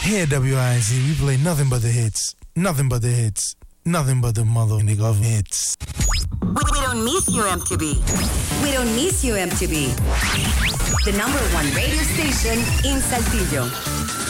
Here at WINC, we play nothing but the hits. Nothing but the hits. Nothing but the mother of hits. We don't miss you, MTV. We don't miss you, MTV. The #1 radio station in Saltillo.